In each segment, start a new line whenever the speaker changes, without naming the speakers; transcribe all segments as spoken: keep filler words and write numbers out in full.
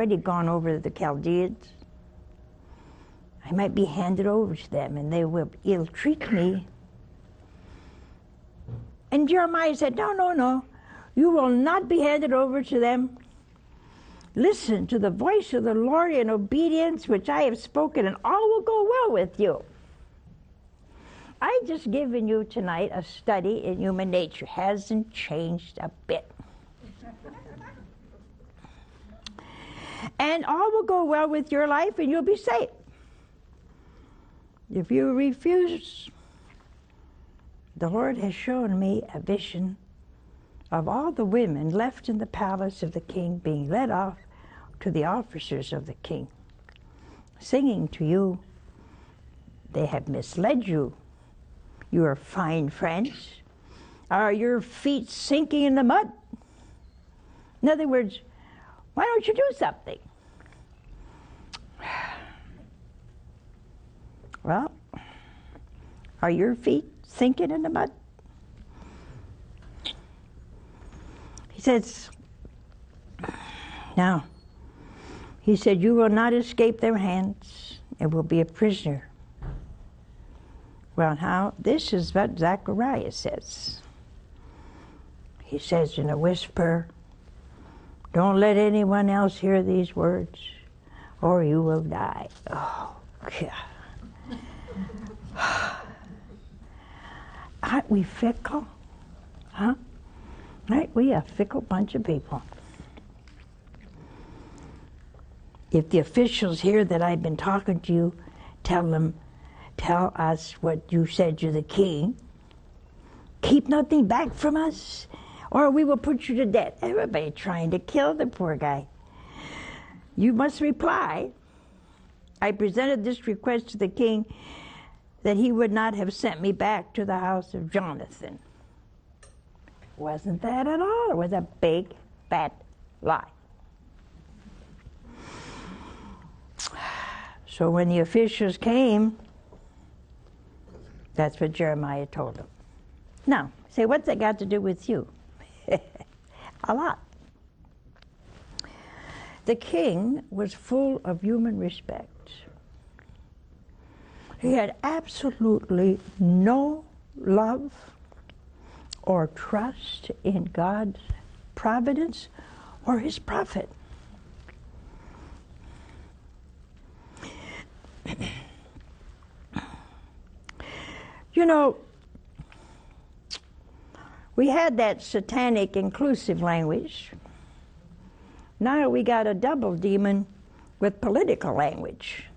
already gone over to the Chaldeans. I might be handed over to them, and they will ill-treat me. And Jeremiah said, no, no, no. You will not be handed over to them. Listen to the voice of the Lord in obedience, which I have spoken, and all will go well with you. I've just given you tonight a study in human nature. Hasn't changed a bit. And all will go well with your life, and you'll be saved. If you refuse, the Lord has shown me a vision of all the women left in the palace of the king being led off to the officers of the king, singing to you, they have misled you. You are fine friends. Are your feet sinking in the mud? In other words, why don't you do something? Well, are your feet sinking in the mud? He says, now, he said, you will not escape their hands and will be a prisoner. Well, now, this is what Zechariah says. He says in a whisper, don't let anyone else hear these words, or you will die. Oh, God. Aren't we fickle? Huh? Aren't we a fickle bunch of people? If the officials hear that I've been talking to you, tell them, tell us what you said to the king. Keep nothing back from us, or we will put you to death. Everybody trying to kill the poor guy. You must reply, I presented this request to the king that he would not have sent me back to the house of Jonathan. Wasn't that at all? It was a big, fat lie. So when the officials came, that's what Jeremiah told them. Now, say, what's that got to do with you? A lot. The king was full of human respect. He had absolutely no love or trust in God's providence or his prophet. You know, we had that satanic inclusive language. Now we got a double demon with political language.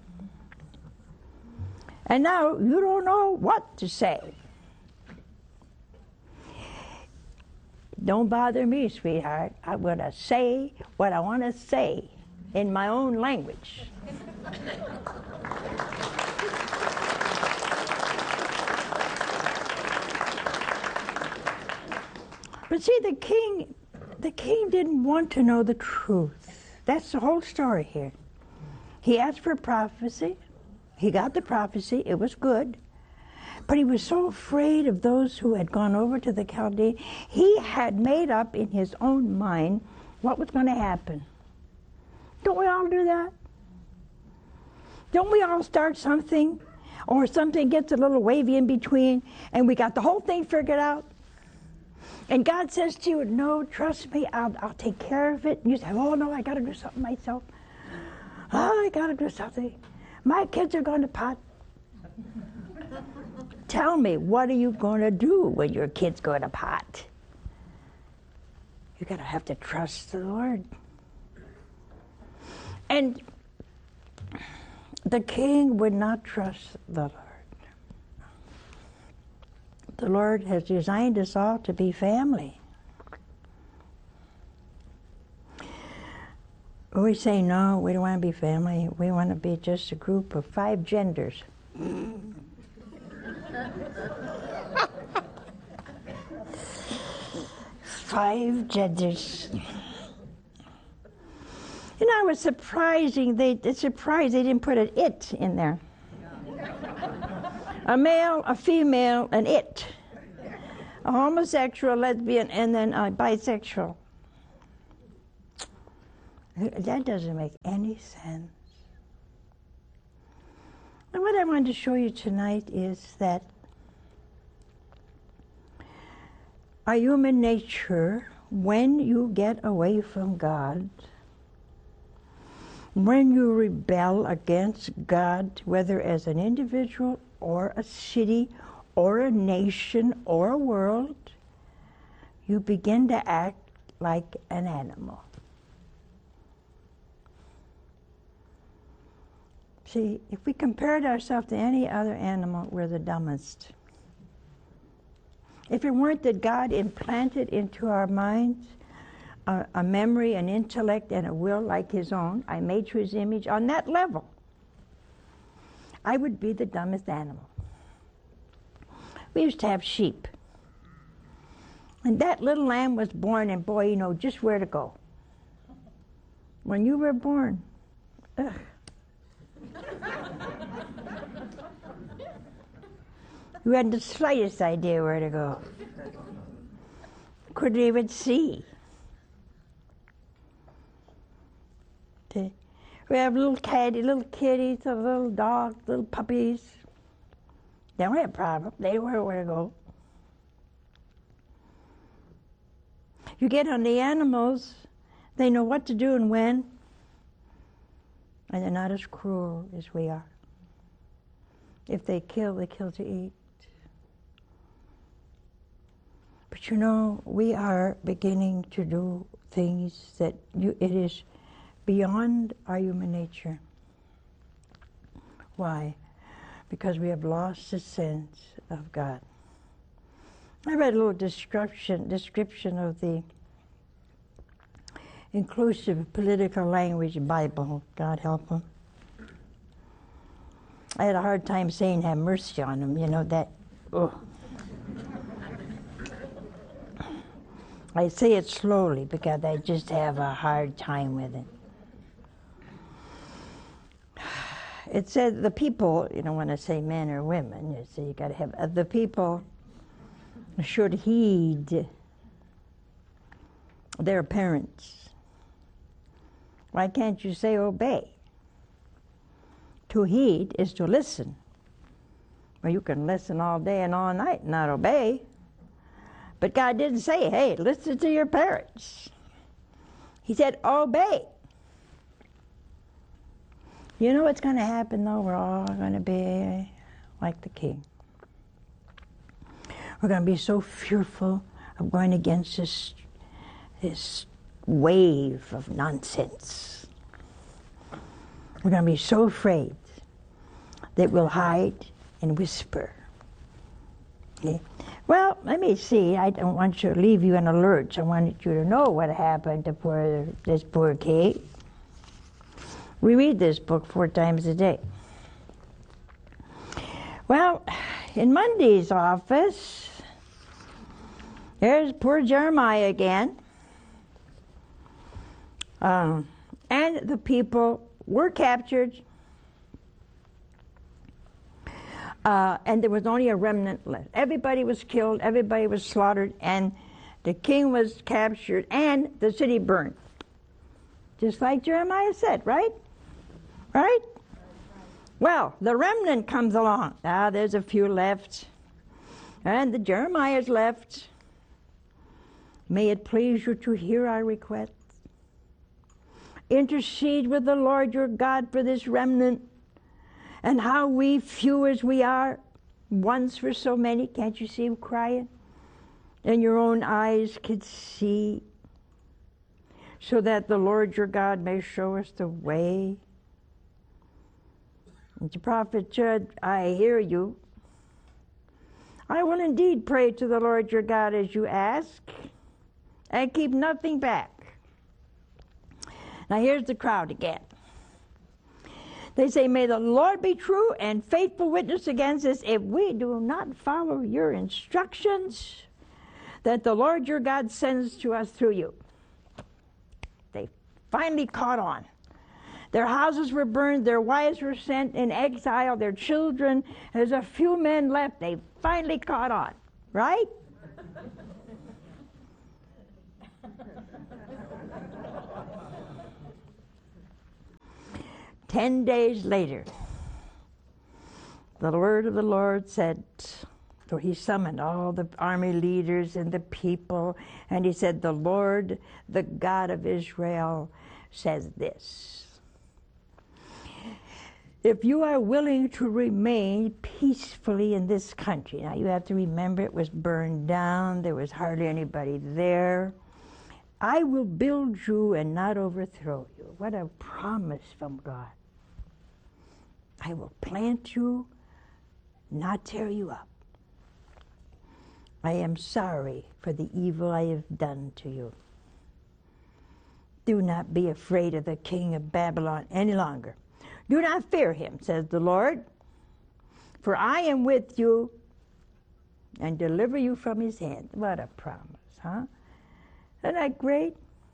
And now you don't know what to say. Don't bother me, sweetheart. I'm going to say what I want to say in my own language. But see, the king, the king didn't want to know the truth. That's the whole story here. He asked for prophecy. He got the prophecy. It was good. But he was so afraid of those who had gone over to the Chaldean. He had made up in his own mind what was going to happen. Don't we all do that? Don't we all start something, or something gets a little wavy in between, and we got the whole thing figured out? And God says to you, no, trust me, I'll, I'll take care of it. And you say, oh, no, I got to do something myself. Oh, I got to do something. My kids are going to pot. Tell me, what are you going to do when your kids go to pot? You're going to have to trust the Lord. And the king would not trust the Lord. The Lord has designed us all to be family. We say, no, we don't want to be family. We want to be just a group of five genders. Five genders. You know, it was surprising. They, it's surprised they didn't put an it in there. A male, a female, an it. A homosexual, lesbian, and then a bisexual. That doesn't make any sense. And what I wanted to show you tonight is that our human nature, when you get away from God, when you rebel against God, whether as an individual or a city or a nation or a world, you begin to act like an animal. See, if we compared ourselves to any other animal, we're the dumbest. If it weren't that God implanted into our minds a, a memory, an intellect, and a will like His own, I made to His image, on that level, I would be the dumbest animal. We used to have sheep. And that little lamb was born, and boy, you know just where to go. When you were born, ugh. You hadn't the slightest idea where to go. Couldn't even see. We have little caddy, little kitties, little dogs, little puppies. They don't have a problem. They know where to go. You get on the animals, they know what to do and when, and they're not as cruel as we are. If they kill, they kill to eat. But you know, we are beginning to do things that you, it is beyond our human nature. Why? Because we have lost the sense of God. I read a little description, description of the inclusive political language Bible. God help them. I had a hard time saying have mercy on them, you know, that, oh. I say it slowly because I just have a hard time with it. It said the people, you don't want to say men or women, you say you got to have, uh, the people should heed their parents. Why can't you say obey? To heed is to listen. Well, you can listen all day and all night and not obey. But God didn't say, hey, listen to your parents. He said, obey. You know what's going to happen, though? We're all going to be like the king. We're going to be so fearful of going against this, this wave of nonsense. We're going to be so afraid that we'll hide and whisper. Okay? Well, let me see. I don't want you to leave you in alerts. I wanted you to know what happened to poor, this poor king. We read this book four times a day. Well, in Monday's office, there's poor Jeremiah again. Um, and the people were captured. Uh, and there was only a remnant left. Everybody was killed, everybody was slaughtered, and the king was captured, and the city burned. Just like Jeremiah said, right? Right? Well, the remnant comes along. Ah, there's a few left. And the Jeremiah's left. May it please you to hear our request. Intercede with the Lord your God for this remnant. And how we, few as we are, once for so many, can't you see him crying? And your own eyes could see, so that the Lord your God may show us the way. And the prophet said, I hear you. I will indeed pray to the Lord your God as you ask, and keep nothing back. Now here's the crowd again. They say, may the Lord be true and faithful witness against us if we do not follow your instructions that the Lord your God sends to us through you. They finally caught on. Their houses were burned, their wives were sent in exile, their children, there's a few men left. They finally caught on, right? Ten days later, the word of the Lord said, so he summoned all the army leaders and the people, and he said, the Lord, the God of Israel, says this. If you are willing to remain peacefully in this country, now you have to remember it was burned down, there was hardly anybody there, I will build you and not overthrow you. What a promise from God. I will plant you, not tear you up. I am sorry for the evil I have done to you. Do not be afraid of the king of Babylon any longer. Do not fear him, says the Lord, for I am with you and deliver you from his hand. What a promise, huh? Isn't that great?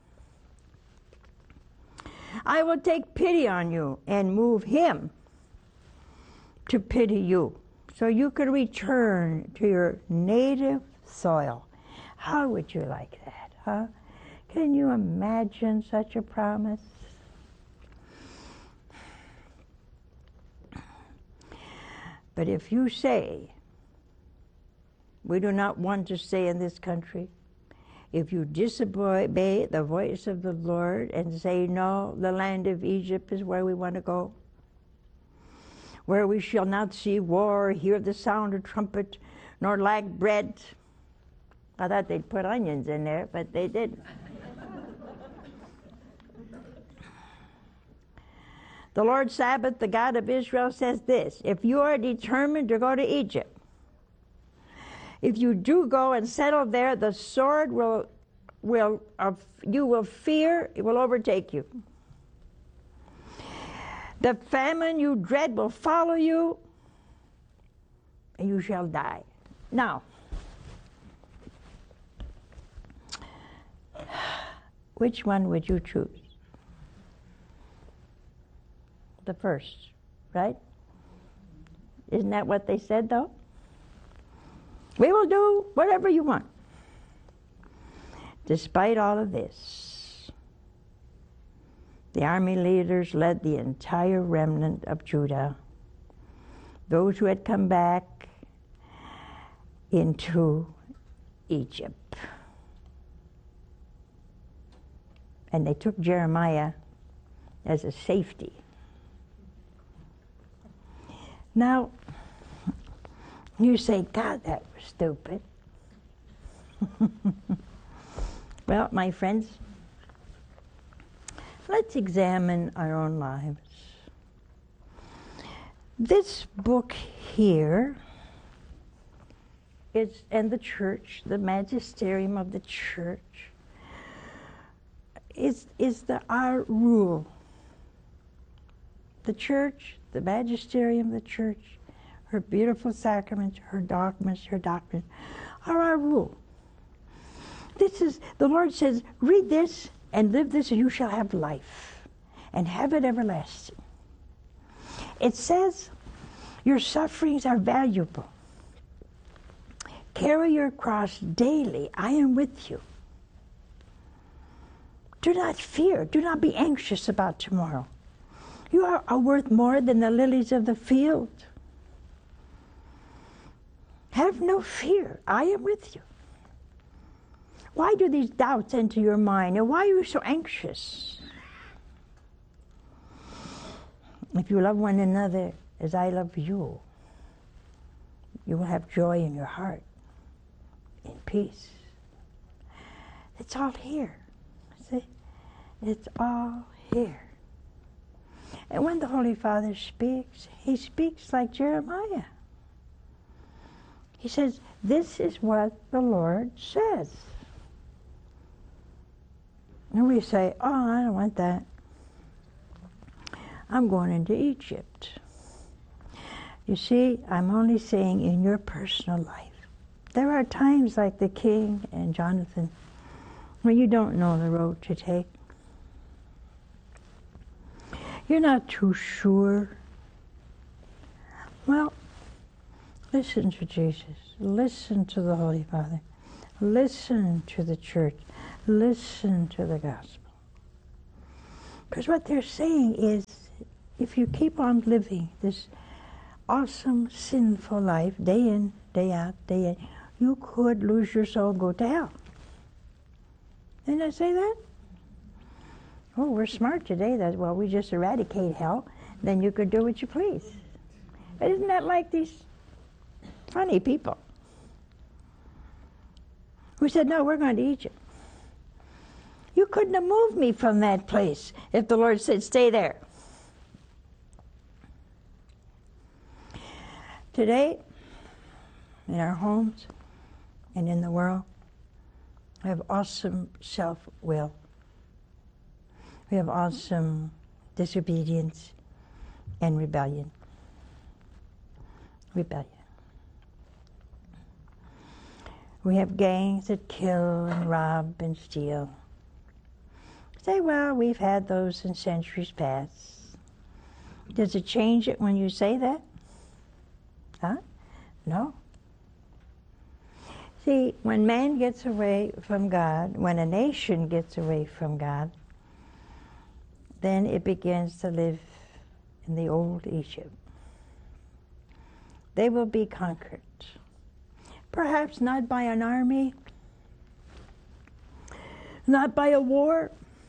I will take pity on you and move him to pity you, so you could return to your native soil. How would you like that, huh? Can you imagine such a promise? But if you say, we do not want to stay in this country, if you disobey the voice of the Lord and say, no, the land of Egypt is where we want to go, where we shall not see war, hear the sound of trumpet, nor lack bread. I thought they'd put onions in there, but they didn't. The Lord Sabaoth, the God of Israel, says this, if you are determined to go to Egypt, if you do go and settle there, the sword will, will, uh, you will fear, it will overtake you. The famine you dread will follow you, and you shall die. Now, which one would you choose? The first, right? Isn't that what they said, though? We will do whatever you want. Despite all of this, the army leaders led the entire remnant of Judah, those who had come back, into Egypt. And they took Jeremiah as a safety. Now, you say, God, that was stupid. Well, my friends, let's examine our own lives. This book here is, and the church, the magisterium of the church, is, is the, our rule. The church, the magisterium of the church, her beautiful sacraments, her dogmas, her doctrines, are our rule. This is, the Lord says, read this and live this and you shall have life and have it everlasting. It says, your sufferings are valuable. Carry your cross daily. I am with you. Do not fear. Do not be anxious about tomorrow. You are, are worth more than the lilies of the field. Have no fear. I am with you. Why do these doubts enter your mind? And why are you so anxious? If you love one another as I love you, you will have joy in your heart, in peace. It's all here. See? It's all here. And when the Holy Father speaks, he speaks like Jeremiah. He says, this is what the Lord says. And we say, oh, I don't want that. I'm going into Egypt. You see, I'm only saying in your personal life. There are times like the king and Jonathan when you don't know the road to take. You're not too sure. Well, listen to Jesus. Listen to the Holy Father. Listen to the church. Listen to the gospel. Because what they're saying is, if you keep on living this awesome, sinful life, day in, day out, day in, you could lose your soul and go to hell. Didn't I say that? Oh, we're smart today. That well, we just eradicate hell, then you could do what you please. Isn't that like these funny people who said, no, we're going to Egypt? You couldn't have moved me from that place if the Lord said, stay there. Today, in our homes and in the world, we have awesome self-will. We have awesome disobedience and rebellion. Rebellion. We have gangs that kill and rob and steal. Say, well, we've had those in centuries past. Does it change it when you say that? Huh? No. See, when man gets away from God, when a nation gets away from God, then it begins to live in the old Egypt. They will be conquered. Perhaps not by an army, not by a war.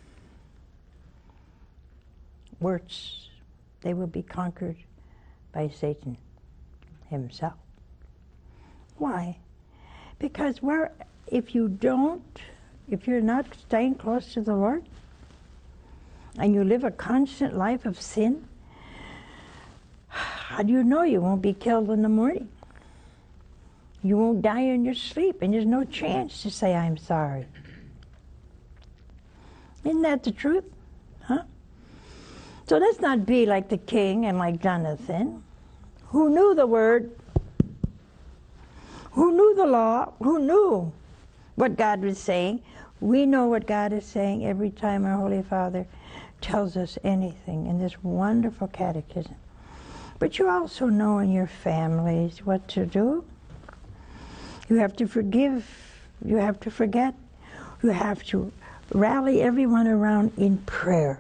Worse, they will be conquered by Satan himself. Why? Because where, if you don't, if you're not staying close to the Lord, and you live a constant life of sin, how do you know you won't be killed in the morning? You won't die in your sleep, and there's no chance to say, I'm sorry. Isn't that the truth? Huh? So let's not be like the king and like Jonathan, who knew the word, who knew the law, who knew what God was saying. We know what God is saying every time our Holy Father tells us anything in this wonderful catechism. But you also know in your families what to do. You have to forgive. You have to forget. You have to rally everyone around in prayer.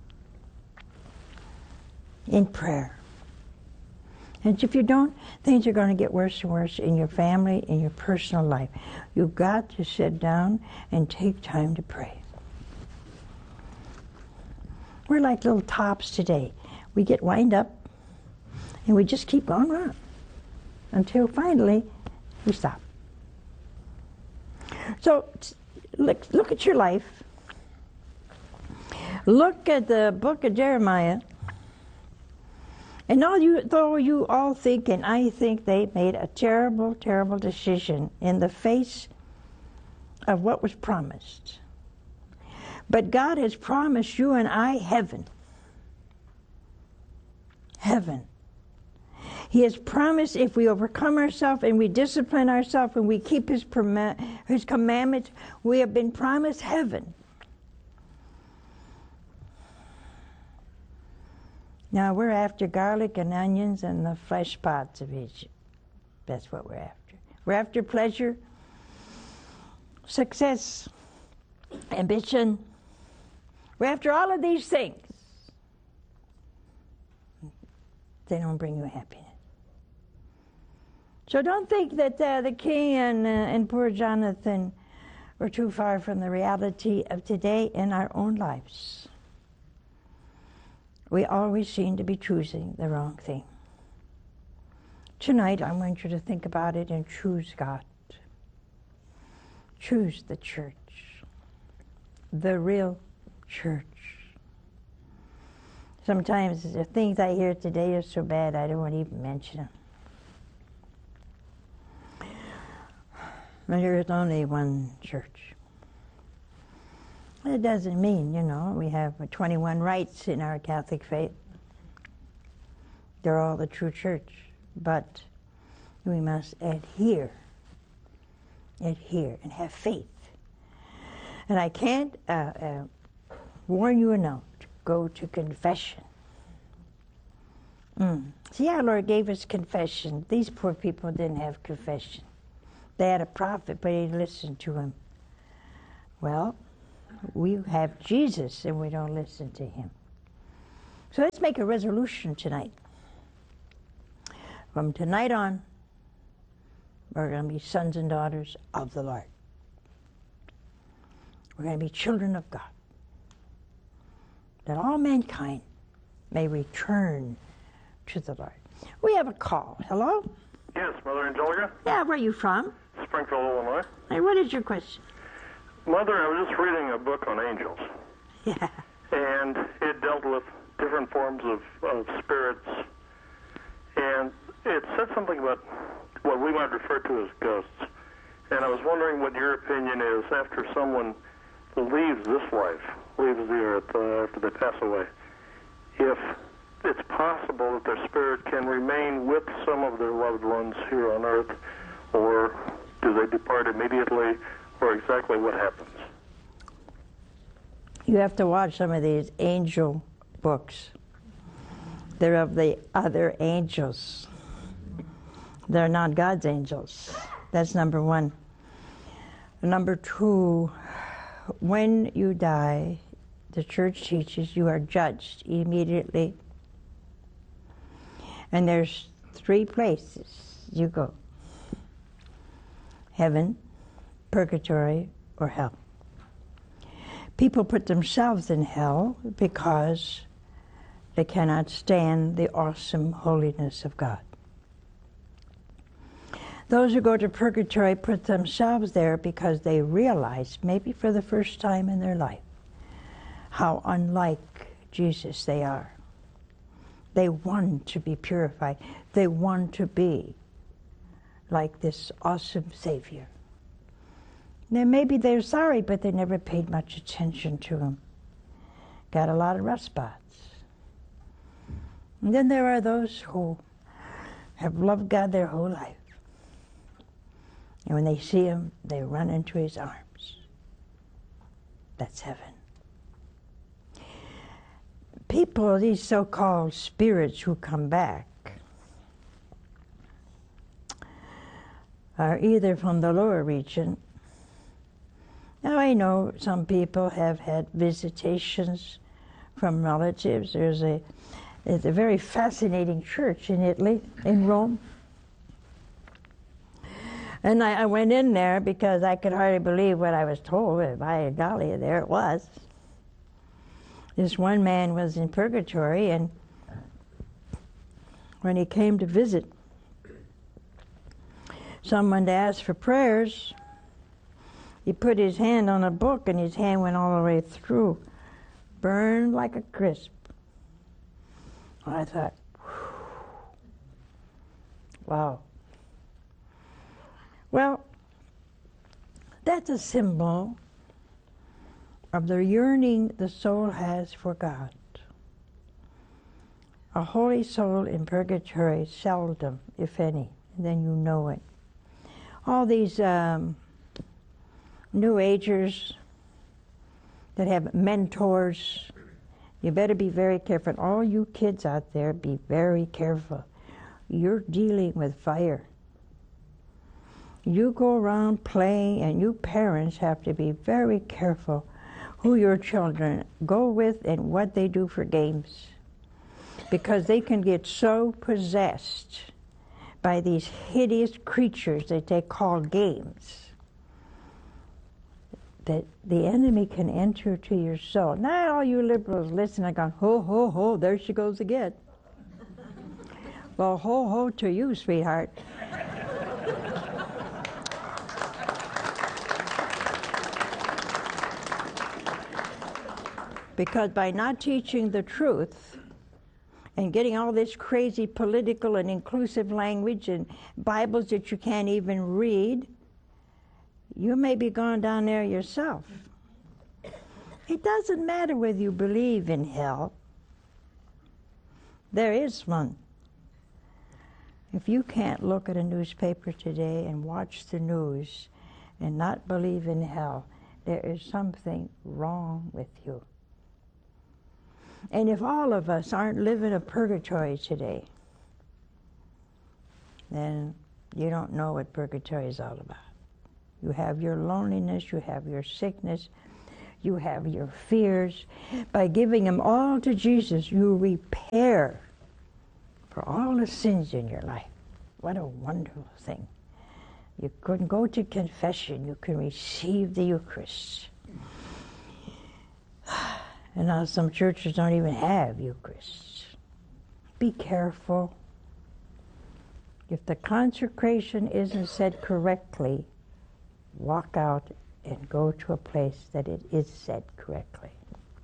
In prayer. And if you don't, things are going to get worse and worse in your family, in your personal life. You've got to sit down and take time to pray. We're like little tops today. We get wind up, and we just keep going on until finally we stop. So look, look at your life. Look at the book of Jeremiah. And all you, though you all think, and I think, they made a terrible, terrible decision in the face of what was promised. But God has promised you and I heaven. Heaven. He has promised if we overcome ourselves and we discipline ourselves and we keep His, His commandments, we have been promised heaven. Now we're after garlic and onions and the flesh pots of Egypt. That's what we're after. We're after pleasure, success, ambition. We're after all of these things. They don't bring you happiness. So don't think that uh, the king and, uh, and poor Jonathan were too far from the reality of today in our own lives. We always seem to be choosing the wrong thing. Tonight, I want you to think about it and choose God. Choose the church. The real church. Sometimes the things I hear today are so bad I don't want to even mention them. But there is only one church. It doesn't mean, you know, we have twenty-one rites in our Catholic faith. They're all the true church. But we must adhere, adhere, and have faith. And I can't uh, uh, warn you enough to go to confession. Mm. See, our Lord gave us confession. These poor people didn't have confession. They had a prophet, but they didn't listen to him. Well, we have Jesus and we don't listen to him. So let's make a resolution tonight. From tonight on, we're going to be sons and daughters of the Lord. We're going to be children of God. That all mankind may return to the Lord. We have a call. Hello?
Yes, Mother Angelica?
Yeah, where are you from?
Springfield, Illinois.
Hey, what is your question?
Mother, I was just reading a book on angels,
Yeah.
and it dealt with different forms of, of spirits, and it said something about what we might refer to as ghosts. And I was wondering what your opinion is after someone leaves this life, leaves the earth uh, after they pass away, if it's possible that their spirit can remain with some of their loved ones here on earth, or do they depart immediately, or exactly what happens?
You have to watch some of these angel books. They're of the other angels. They're not God's angels. That's number one. Number two, when you die, the church teaches you are judged immediately. And there's three places you go: heaven, purgatory, or hell. People put themselves in hell because they cannot stand the awesome holiness of God. Those who go to purgatory put themselves there because they realize, maybe for the first time in their life, how unlike Jesus they are. They want to be purified. They want to be like this awesome Savior. Now, maybe they're sorry, but they never paid much attention to him. Got a lot of rough spots. And then there are those who have loved God their whole life. And when they see him, they run into his arms. That's heaven. People, these so-called spirits who come back, are either from the lower region. Now, I know some people have had visitations from relatives. There's a, it's a very fascinating church in Italy, in Rome. And I, I went in there because I could hardly believe what I was told. And by golly, there it was. This one man was in purgatory, and when he came to visit someone to ask for prayers, he put his hand on a book, and his hand went all the way through, burned like a crisp. I thought, wow. Well, that's a symbol of the yearning the soul has for God. A holy soul in purgatory, seldom, if any, and then you know it. All these um, New Agers that have mentors, you better be very careful. All you kids out there, be very careful. You're dealing with fire. You go around playing, and you parents have to be very careful who your children go with and what they do for games. Because they can get so possessed by these hideous creatures that they call games that the enemy can enter to your soul. Now all you liberals listen and go, ho, ho, ho, there she goes again. Well, ho, ho to you, sweetheart. Because by not teaching the truth and getting all this crazy political and inclusive language and Bibles that you can't even read, you may be going down there yourself. It doesn't matter whether you believe in hell. There is one. If you can't look at a newspaper today and watch the news and not believe in hell, there is something wrong with you. And if all of us aren't living a purgatory today, then you don't know what purgatory is all about. You have your loneliness, you have your sickness, You have your fears. By giving them all to Jesus, you repair for all the sins in your life. What a wonderful thing. You can go to confession. You can receive the Eucharist. And now some churches don't even have Eucharist. Be careful. If the consecration isn't said correctly, walk out and go to a place that it is said correctly.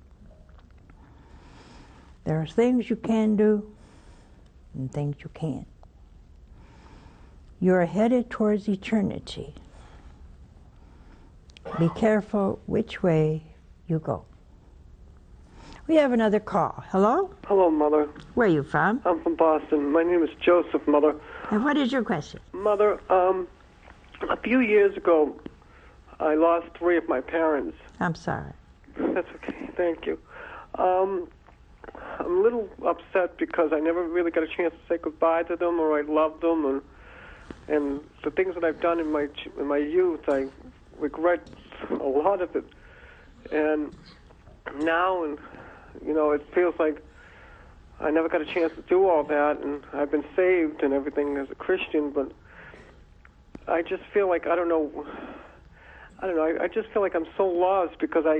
There are things you can do and things you can't. You're headed towards eternity. Be careful which way you go. We have another call. Hello?
Hello, Mother.
Where are you from?
I'm from Boston. My name is Joseph, Mother.
And what is your question?
Mother, um, a few years ago, I lost three of my parents.
I'm sorry.
That's okay. Thank you. Um, I'm a little upset because I never really got a chance to say goodbye to them, or I loved them, and and the things that I've done in my in my youth, I regret a lot of it. And now, and you know, it feels like I never got a chance to do all that, and I've been saved and everything as a Christian, but I just feel like I don't know. I don't know. I, I just feel like I'm so lost because I,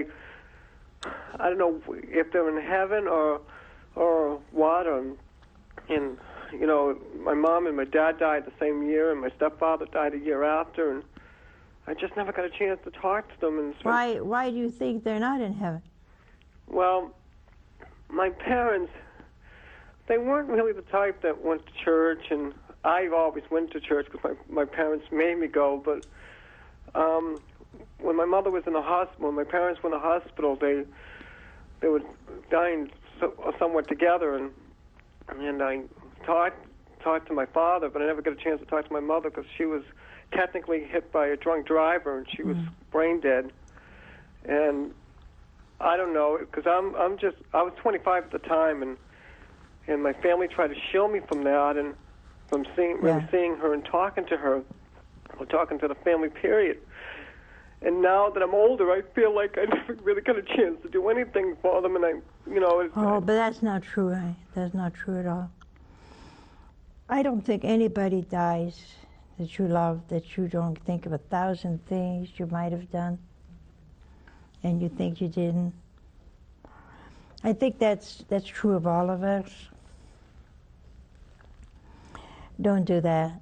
I don't know if they're in heaven or, or what. Or, and you know, my mom and my dad died the same year, and my stepfather died a year after, and I just never got a chance to talk to them. And so,
Why? Why do you think they're not in heaven?
well, my parents, they weren't really the type that went to church, and I always went to church because my my parents made me go, but. Um, When my mother was in the hospital, when my parents were in the hospital, they they were dying so, somewhat together, and and I talked talked to my father, but I never got a chance to talk to my mother because she was technically hit by a drunk driver and she was mm. brain dead. And I don't know, because I'm I'm just I was twenty-five at the time, and and my family tried to shield me from that and from seeing
yeah.
from seeing her and talking to her, or talking to the family. Period. And now that I'm older, I feel like I never really got a chance to do anything for them, and I, you know. It's,
oh, but that's not true. Eh? That's not true at all. I don't think anybody dies that you love that you don't think of a thousand things you might have done, and you think you didn't. I think that's that's true of all of us. Don't do that.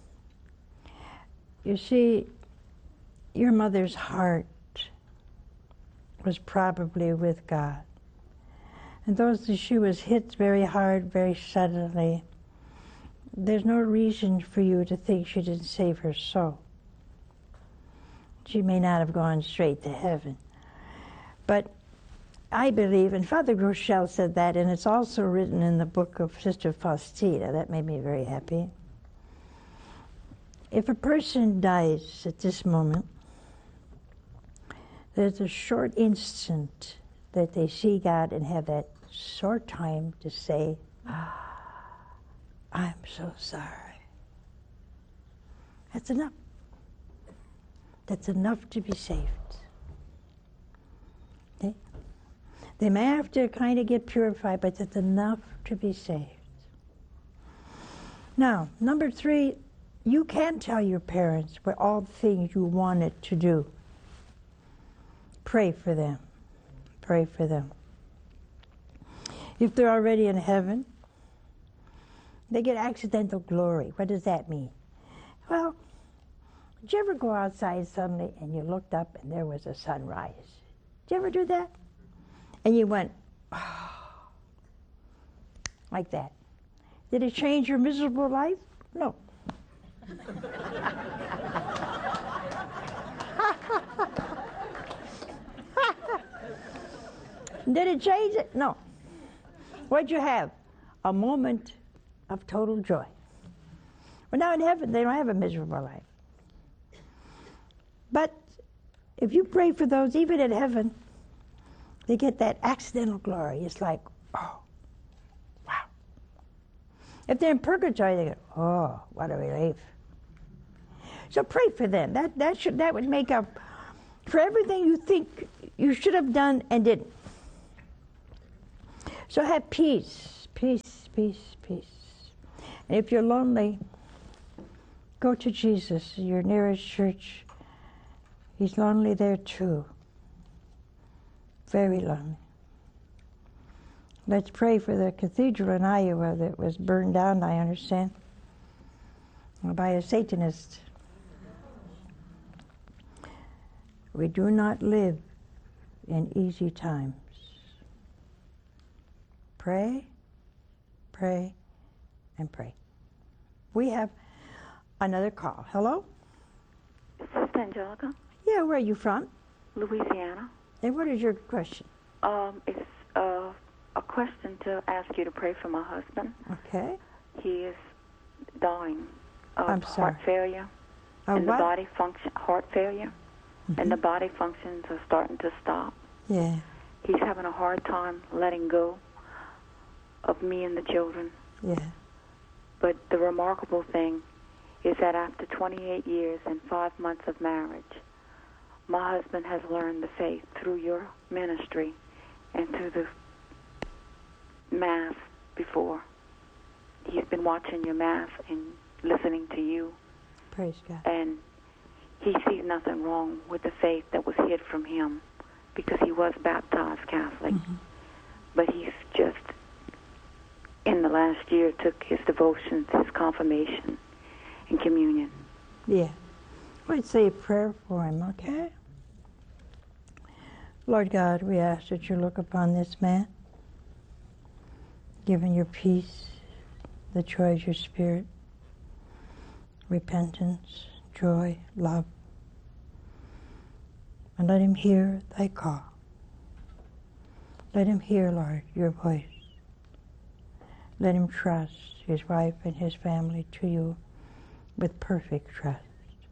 You see, your mother's heart was probably with God. And though she was hit very hard, very suddenly, there's no reason for you to think she didn't save her soul. She may not have gone straight to heaven. But I believe, and Father Groeschel said that, and it's also written in the book of Sister Faustina. That made me very happy. If a person dies at this moment, there's a short instant that they see God and have that short time to say, ah, I'm so sorry. That's enough. That's enough to be saved. Okay? They may have to kind of get purified, but that's enough to be saved. Now, number three, you can tell your parents what all the things you wanted to do. Pray for them. Pray for them. If they're already in heaven, they get accidental glory. What does that mean? Well, did you ever go outside suddenly and you looked up and there was a sunrise? Did you ever do that? And you went, oh, like that. Did it change your miserable life? No. Did it change it? No. What'd you have? A moment of total joy. Well, now in heaven, they don't have a miserable life. But if you pray for those, even in heaven, they get that accidental glory. It's like, oh, wow. If they're in purgatory, they go, oh, what a relief. So pray for them. That that should that would make up for everything you think you should have done and didn't. So have peace, peace, peace, peace. And if you're lonely, go to Jesus, your nearest church. He's lonely there too. Very lonely. Let's pray for the cathedral in Iowa that was burned down, I understand, by a Satanist. We do not live in easy times. Pray, pray, and pray. We have another call. Hello?
Is this Angelica?
Yeah, where are you from?
Louisiana.
And what is your question?
Um, it's uh, a question to ask you to pray for my husband.
Okay.
He is dying of
I'm sorry.
heart failure.
Uh,
and
what?
the body function, heart failure.
Mm-hmm.
And the body functions are starting to stop.
Yeah.
He's having a hard time letting go of me and the children.
Yeah.
But the remarkable thing is that after twenty-eight years and five months of marriage, my husband has learned the faith through your ministry and through the Mass before. He's been watching your Mass and listening to you.
Praise God.
And he sees nothing wrong with the faith that was hid from him because he was baptized Catholic.
Mm-hmm.
But he's just, in the last year, took his devotions, his confirmation, and communion.
Yeah. Let's say a prayer for him, okay? Lord God, we ask that you look upon this man, give him your peace, the joy of your spirit, repentance, joy, love, and let him hear thy call. Let him hear, Lord, your voice. Let him trust his wife and his family to you with perfect trust.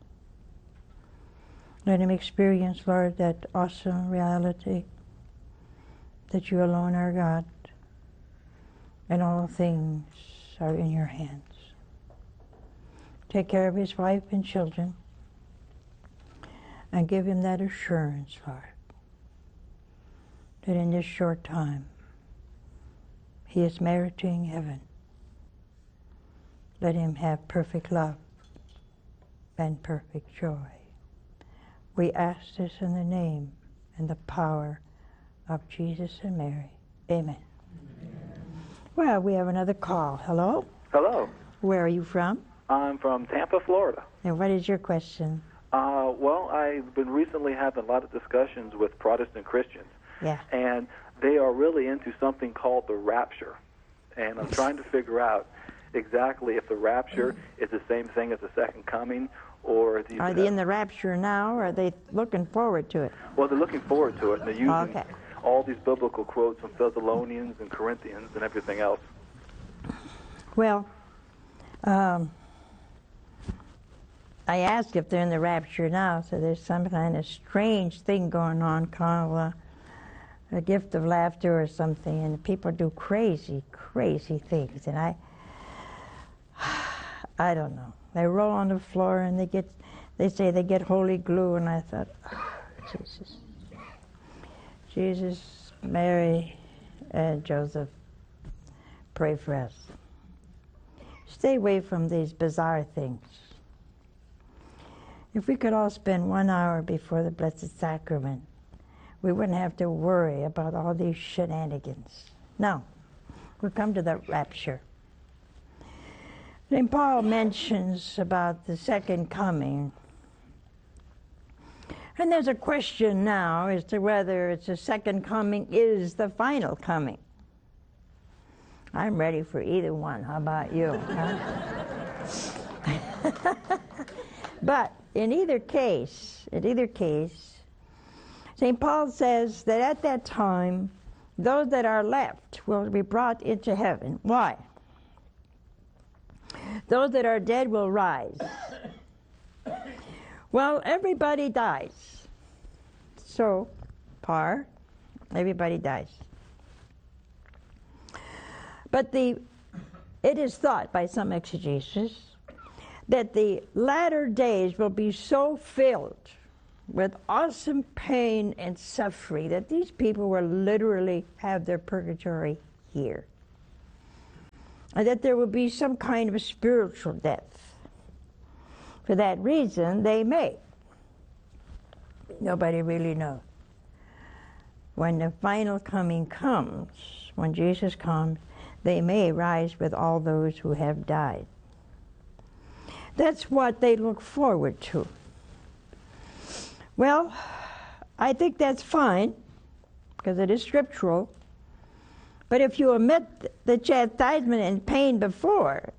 Let him experience, Lord, that awesome reality that you alone are God and all things are in your hands. Take care of his wife and children and give him that assurance, Lord, that in this short time he is meriting heaven. Let him have perfect love and perfect joy. We ask this in the name and the power of Jesus and Mary. Amen. Amen. Well, we have another call. Hello?
Hello.
Where are you from?
I'm from Tampa, Florida.
And what is your question?
Uh, well, I've been recently having a lot of discussions with Protestant Christians.
Yeah.
And they are really into something called the rapture. And I'm trying to figure out exactly if the rapture is the same thing as the second coming, or the,
Are they in the rapture now, or are they looking forward to it?
Well, they're looking forward to it, and they're using
Okay.
all these biblical quotes from Thessalonians and Corinthians and everything else.
Well, um, I asked if they're in the rapture now, so there's some kind of strange thing going on, kind of a, a gift of laughter or something, and people do crazy, crazy things, and I, I don't know. They roll on the floor and they get, they say they get holy glue, and I thought, oh, Jesus, Jesus, Mary, and Joseph, pray for us. Stay away from these bizarre things. If we could all spend one hour before the Blessed Sacrament, we wouldn't have to worry about all these shenanigans. No, we'll come to the rapture. Saint Paul mentions about the second coming. And there's a question now as to whether it's the second coming is the final coming. I'm ready for either one. How about you? Huh? But in either case, in either case, Saint Paul says that at that time, those that are left will be brought into heaven. Why? Those that are dead will rise. Well, everybody dies. So, par, everybody dies. But the, it is thought by some exegesis that the latter days will be so filled with awesome pain and suffering, that these people will literally have their purgatory here. And that there will be some kind of a spiritual death. For that reason, they may. Nobody really knows. When the final coming comes, when Jesus comes, they may rise with all those who have died. That's what they look forward to. Well, I think that's fine, because it is scriptural. But if you omit the chastisement and pain before,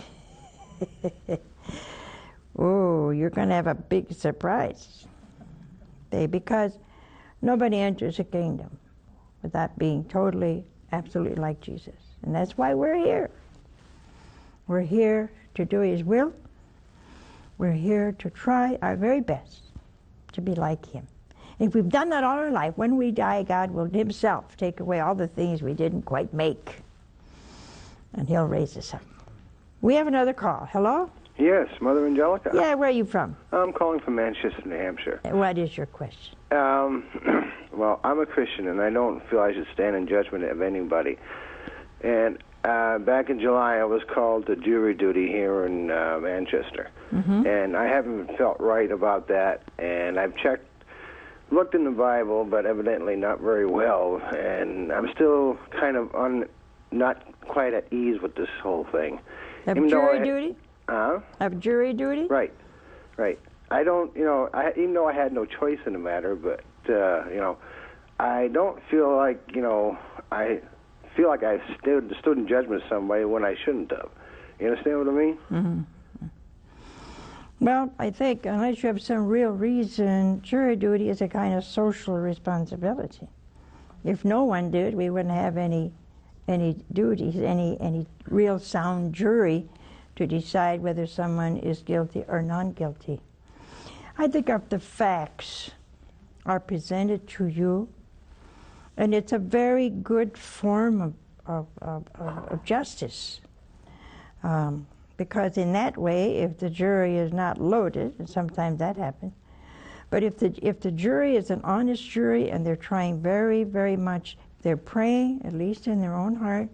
oh, you're going to have a big surprise. They, because nobody enters the kingdom without being totally, absolutely like Jesus. And that's why we're here. We're here to do His will. We're here to try our very best to be like Him. If we've done that all our life, when we die, God will Himself take away all the things we didn't quite make. And He'll raise us up. We have another call. Hello?
Yes, Mother Angelica.
Yeah, where are you from?
I'm calling from Manchester, New Hampshire.
What is your question?
Um, well, I'm a Christian, and I don't feel I should stand in judgment of anybody. And uh, back in July, I was called to jury duty here in uh, Manchester. Mm-hmm. And I haven't felt right about that. And I've checked, looked in the Bible, but evidently not very well. And I'm still kind of un, not quite at ease with this whole thing.
Have
Even
jury
I,
duty?
Huh?
Have jury duty?
Right, right. I don't, you know, I, even though I had no choice in the matter, but, uh, you know, I don't feel like, you know, I feel like I stood, stood in judgment of somebody when I shouldn't have. You understand what I mean?
Mm-hmm. Well, I think unless you have some real reason, jury duty is a kind of social responsibility. If no one did, we wouldn't have any any duties, any any real sound jury to decide whether someone is guilty or non-guilty. I think if the facts are presented to you, and it's a very good form of, of, of, of justice, um, because in that way, if the jury is not loaded, and sometimes that happens, but if the, if the jury is an honest jury and they're trying very, very much, they're praying, at least in their own heart,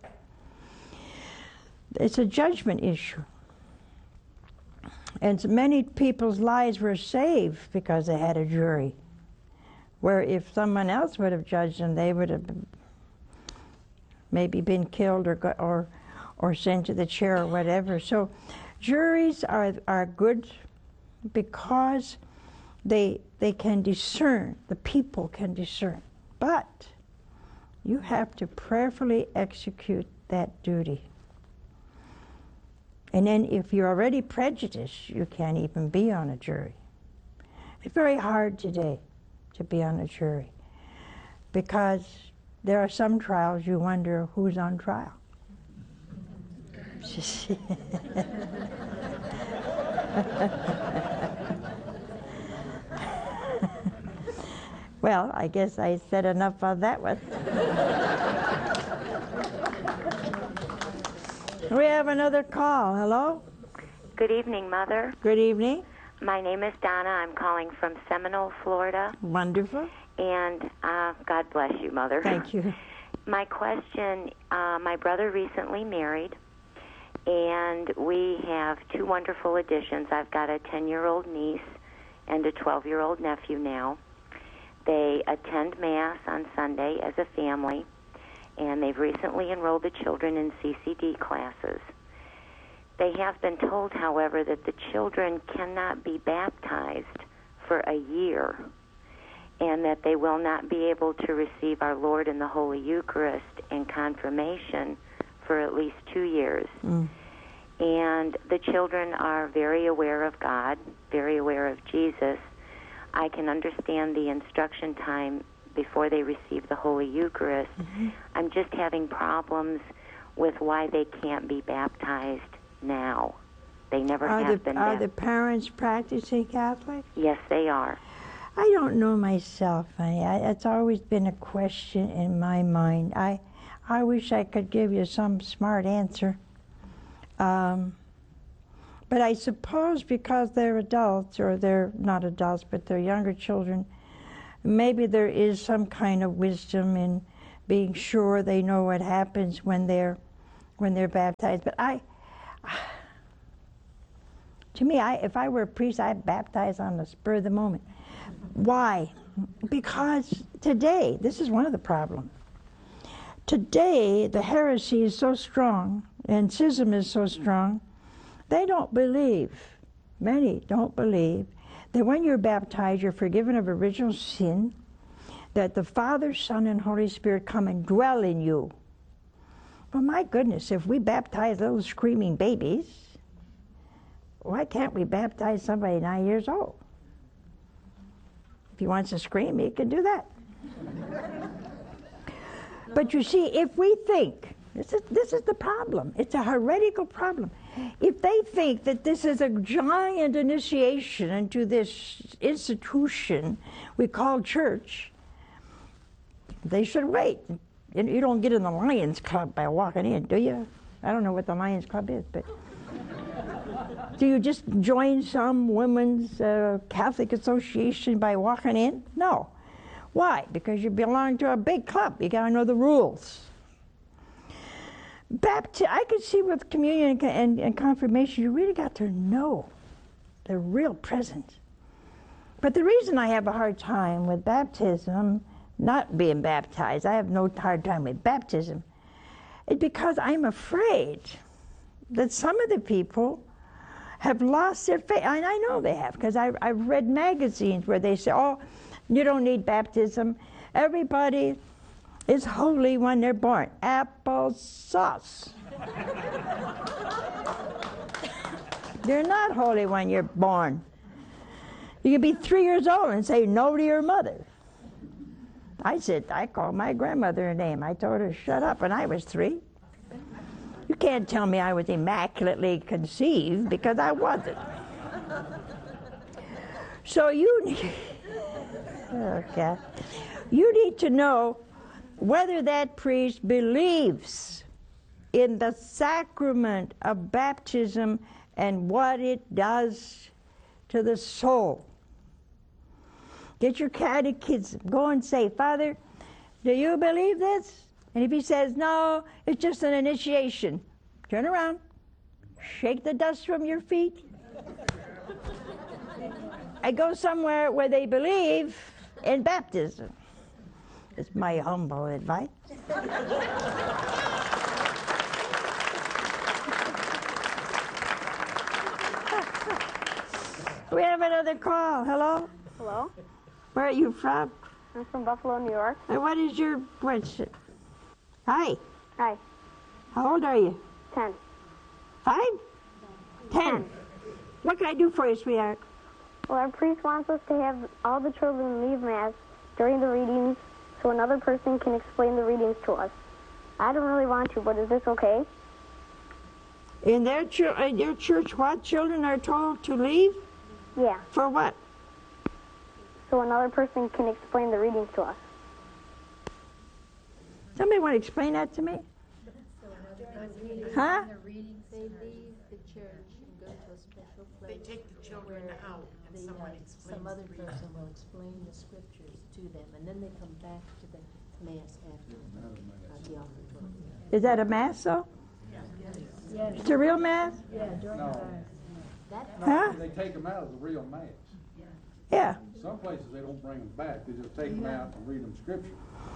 it's a judgment issue. And many people's lives were saved because they had a jury, where if someone else would have judged them, they would have maybe been killed or got, or or sent to the chair or whatever. So juries are are good because they they can discern, the people can discern. But you have to prayerfully execute that duty. And then if you're already prejudiced, you can't even be on a jury. It's very hard today to be on a jury because there are some trials you wonder who's on trial. Well, I guess I said enough on that one. We have another call. Hello?
Good evening, Mother.
Good evening.
My name is Donna. I'm calling from Seminole, Florida.
Wonderful.
And uh, God bless you, Mother.
Thank you.
My question, uh, my brother recently married, and we have two wonderful additions. I've got a ten-year-old niece and a twelve-year-old nephew now. They attend Mass on Sunday as a family, and they've recently enrolled the children in C C D classes. They have been told, however, that the children cannot be baptized for a year, and that they will not be able to receive our Lord in the Holy Eucharist and confirmation for at least two years. Mm. And the children are very aware of God, very aware of Jesus. I can understand the instruction time before they receive the Holy Eucharist. Mm-hmm. I'm just having problems with why they can't be baptized now. They never
are
have
the,
been
Are
baptized.
the parents practicing Catholic?
Yes, they are.
I don't know myself, honey. I, it's always been a question in my mind. I, I wish I could give you some smart answer. Um, But I suppose because they're adults, or they're not adults, but they're younger children, maybe there is some kind of wisdom in being sure they know what happens when they're when they're baptized. But I, to me, I, if I were a priest, I'd baptize on the spur of the moment. Why? Because today, this is one of the problems. Today, the heresy is so strong, and schism is so strong, they don't believe, many don't believe, that when you're baptized, you're forgiven of original sin, that the Father, Son, and Holy Spirit come and dwell in you. Well, my goodness, if we baptize little screaming babies, why can't we baptize somebody nine years old? If he wants to scream, he can do that. But you see, if we think, this is, this is the problem, it's a heretical problem. If they think that this is a giant initiation into this institution we call church, they should wait. You don't get in the Lions Club by walking in, do you? I don't know what the Lions Club is, but do you just join some women's uh, Catholic association by walking in? No. Why? Because you belong to a big club. You got to know the rules. Bapti- I could see with communion and, and, and confirmation, you really got to know the real presence. But the reason I have a hard time with baptism, not being baptized, I have no hard time with baptism, is because I'm afraid that some of the people have lost their faith. And I know they have, because I've read magazines where they say, oh, you don't need baptism. Everybody is holy when they're born. Applesauce. You're not holy when you're born. You can be three years old and say no to your mother. I said, I called my grandmother a name. I told her, shut up, when I was three. You can't tell me I was immaculately conceived, because I wasn't. So you need, okay, you need to know whether that priest believes in the sacrament of baptism and what it does to the soul. Get your catechism. Go and say, Father, do you believe this? And if he says, no, it's just an initiation, turn around, shake the dust from your feet, and go somewhere where they believe in baptism. It's my humble advice. We have another call. Hello?
Hello?
Where are you from?
I'm from Buffalo, New York.
And what is your question? Hi.
Hi.
How old are you?
Ten.
Five? Ten.
Ten.
What can I do for you, sweetheart?
Well, our priest wants us to have all the children leave Mass during the readings so another person can explain the readings to us. I don't really want to, but is this okay?
In their, ch- in your church, what children are told to leave?
Yeah.
For what?
So another person can explain the readings to us.
Somebody want to explain that to me? Huh?
They leave the church and go to a special place.
They take the children out and
the,
someone
uh,
explains
some other
the reading.
person will explain the scriptures to them, and then they come back to the Mass after uh, the offertory.
Is that a Mass, though?
Yeah.
It's a real Mass?
Yeah, during
No.
the That
Huh?
They take them out of the real Mass.
Yeah.
Some places they don't bring them back, they just take them out and read them scripture.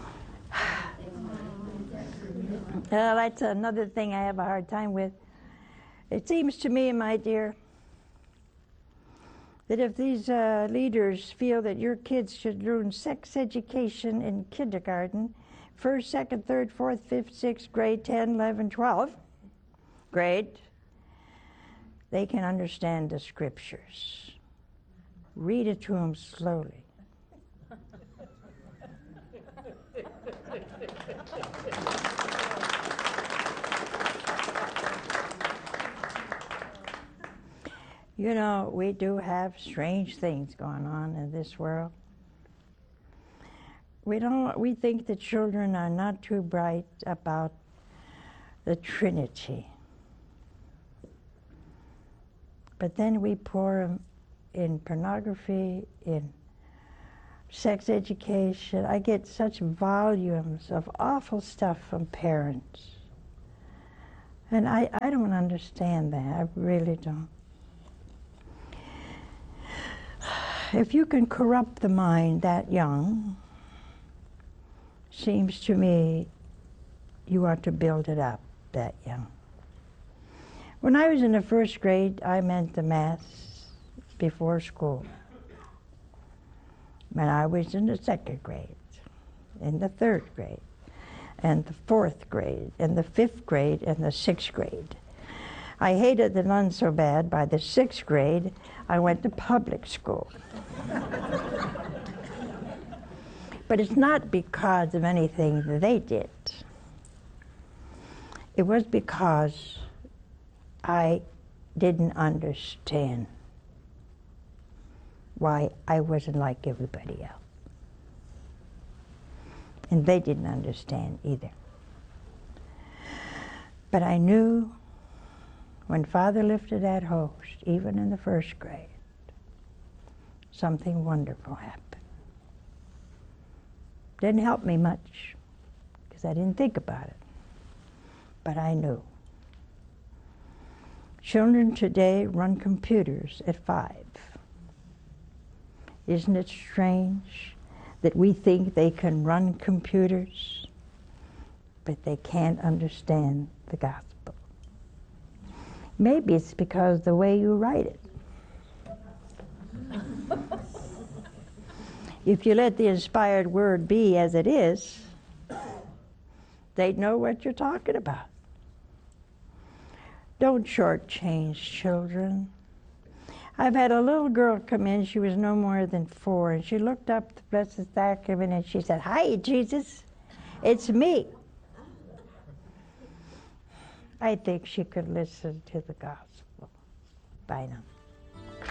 Uh, that's another thing I have a hard time with. It seems to me, my dear, that if these uh, leaders feel that your kids should learn sex education in kindergarten, first, second, third, fourth, fifth, sixth grade, ten, eleven, twelve grade, they can understand the scriptures. Read it to them slowly. You know, we do have strange things going on in this world. We don't. We think the children are not too bright about the Trinity. But then we pour them in pornography, in sex education. I get such volumes of awful stuff from parents. And I, I don't understand that. I really don't. If you can corrupt the mind that young, seems to me you ought to build it up that young. When I was in the first grade, I meant the Mass before school. When I was in the second grade, in the third grade, and the fourth grade, and the fifth grade, and the sixth grade. I hated the nuns so bad, by the sixth grade, I went to public school. But it's not because of anything that they did. It was because I didn't understand why I wasn't like everybody else. And they didn't understand either. But I knew when Father lifted that host, even in the first grade, something wonderful happened. Didn't help me much, because I didn't think about it. But I knew. Children today run computers at five. Isn't it strange that we think they can run computers, but they can't understand the gospel? Maybe it's because the way you write it. If you let the inspired word be as it is, they'd know what you're talking about. Don't shortchange children. I've had a little girl come in, she was no more than four, and she looked up the Blessed Sacrament and she said, "Hi, Jesus, it's me." I think she could listen to the gospel by now.